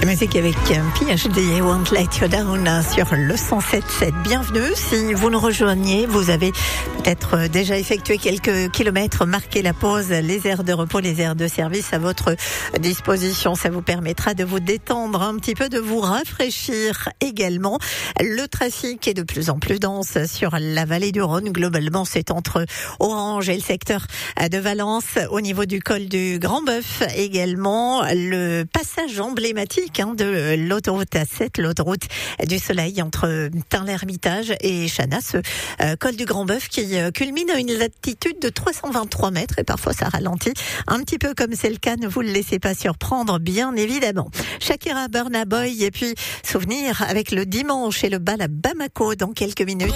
Musique avec PhD Won't Let You Down sur le 107.7. Bienvenue. Si vous nous rejoignez, vous avez peut-être déjà effectué quelques kilomètres, marqué la pause, les aires de repos, les aires de service à votre disposition. Ça vous permettra de vous détendre un petit peu, de vous rafraîchir également. Le trafic est de plus en plus dense sur la vallée du Rhône. Globalement, c'est entre Orange et le secteur de Valence, au niveau du col du Grand-Bœuf également. Le passage emblématique de l'autoroute A7, l'autoroute du Soleil entre Tain-l'Hermitage et Chana, ce col du Grand-Bœuf qui culmine à une latitude de 323 mètres et parfois ça ralentit un petit peu comme c'est le cas. Ne vous le laissez pas surprendre, bien évidemment. Shakira, Burna Boy et puis souvenir avec le dimanche et le bal à Bamako dans quelques minutes.